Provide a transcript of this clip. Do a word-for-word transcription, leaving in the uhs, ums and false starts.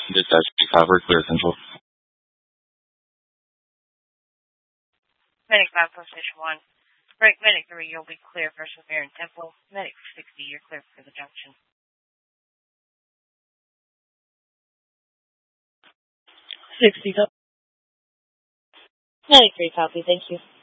This is Cover Clear Central. Medic five, Post Station one. Break Medic three, you'll be clear for Severe and Temple. Medic sixty, you're clear for the junction. sixty. Medic three, copy. Thank you.